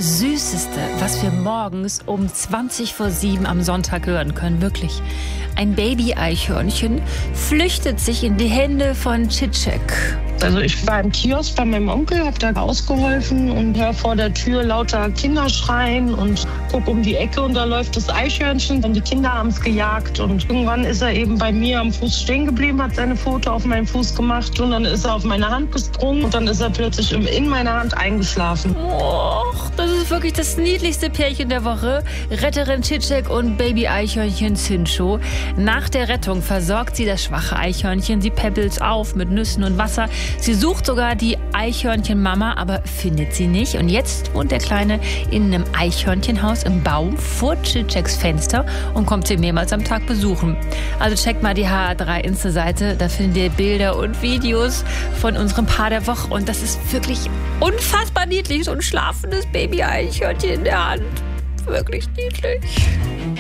Süßeste, was wir morgens um 6:20 am Sonntag hören können. Wirklich. Ein Baby-Eichhörnchen flüchtet sich in die Hände von Tschitschek. Also ich war im Kiosk bei meinem Onkel, habe da ausgeholfen und höre vor der Tür lauter Kinder schreien und gucke um die Ecke und da läuft das Eichhörnchen und die Kinder haben es gejagt und irgendwann ist er eben bei mir am Fuß stehen geblieben, hat seine Foto auf meinen Fuß gemacht und dann ist er auf meine Hand gesprungen und dann ist er plötzlich in meiner Hand eingeschlafen. Och, das ist wirklich das niedlichste Pärchen der Woche. Retterin Tschitschek und Baby-Eichhörnchen Sincho. Nach der Rettung versorgt sie das schwache Eichhörnchen. Sie peppelt's auf mit Nüssen und Wasser. Sie sucht sogar die Eichhörnchenmama, aber findet sie nicht. Und jetzt wohnt der Kleine in einem Eichhörnchenhaus im Baum vor Tschitscheks Fenster und kommt sie mehrmals am Tag besuchen. Also checkt mal die HR3 Insta-Seite, da findet ihr Bilder und Videos von unserem Paar der Woche. Und das ist wirklich unfassbar niedlich, so ein schlafendes Baby-Eichhörnchen in der Hand. Wirklich niedlich.